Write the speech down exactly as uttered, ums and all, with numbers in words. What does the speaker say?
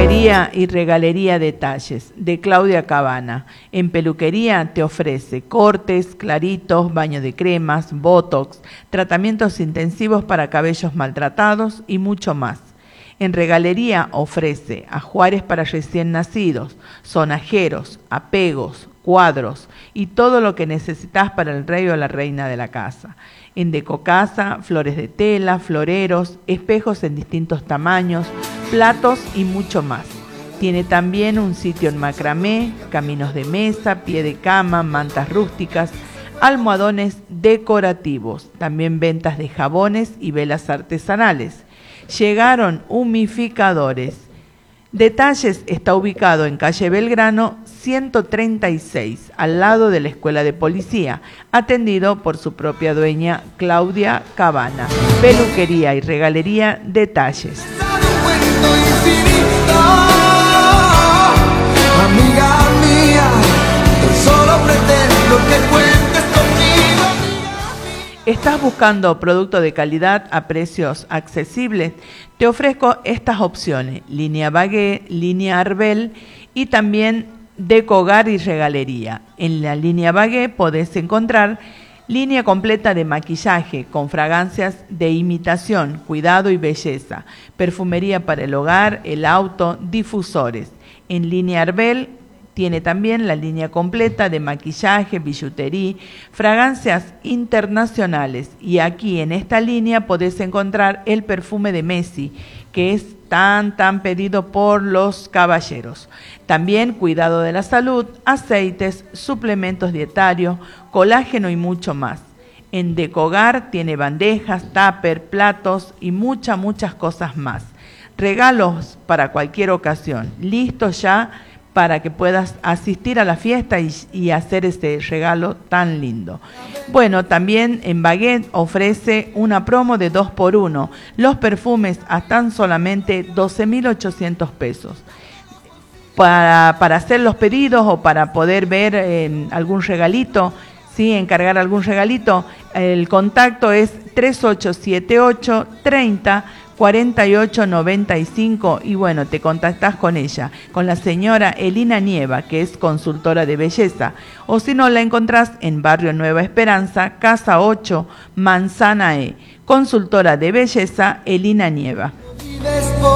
Peluquería y regalería Detalles, de Claudia Cabana. En peluquería te ofrece cortes, claritos, baño de cremas, botox, tratamientos intensivos para cabellos maltratados y mucho más. En regalería ofrece ajuares para recién nacidos, sonajeros, apegos, cuadros y todo lo que necesitas para el rey o la reina de la casa. En Decocasa, flores de tela, floreros, espejos en distintos tamaños, platos y mucho más. Tiene también un sitio en macramé, caminos de mesa, pie de cama, mantas rústicas, almohadones decorativos, también ventas de jabones y velas artesanales. Llegaron humificadores. Detalles está ubicado en calle Belgrano ciento treinta y seis, al lado de la Escuela de Policía, atendido por su propia dueña Claudia Cabana. Peluquería y regalería Detalles. Amiga mía, solo pretendo que cuentes conmigo. ¿Estás buscando producto de calidad a precios accesibles? Te ofrezco estas opciones: línea Bagué, línea Arbel y también Decogar y regalería. En la línea Bagué podés encontrar línea completa de maquillaje con fragancias de imitación, cuidado y belleza, perfumería para el hogar, el auto, difusores. En línea Arbel tiene también la línea completa de maquillaje, billutería, fragancias internacionales. Y aquí en esta línea podés encontrar el perfume de Messi, que es tan, tan pedido por los caballeros. También cuidado de la salud, aceites, suplementos dietarios, colágeno y mucho más. En Decogar tiene bandejas, tupper, platos y muchas, muchas cosas más. Regalos para cualquier ocasión, listos ya para que puedas asistir a la fiesta y, y hacer este regalo tan lindo. Bueno, también en Baguette ofrece una promo de dos por uno. Los perfumes a tan solamente doce mil ochocientos pesos. Para, para hacer los pedidos o para poder ver eh, algún regalito, ¿sí? Encargar algún regalito, el contacto es tres ocho siete ocho, treinta, cuarenta y ocho, noventa y cinco y bueno, te contactás con ella, con la señora Elina Nieva, que es consultora de belleza, o si no la encontrás en Barrio Nueva Esperanza, Casa ocho, Manzana E, consultora de belleza Elina Nieva.